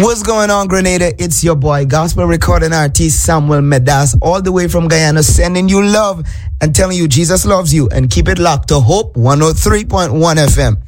What's going on, Grenada? It's your boy, gospel recording artist Samuel Medas, all the way from Guyana, sending you love and telling you Jesus loves you. And keep it locked to Hope 103.1 FM.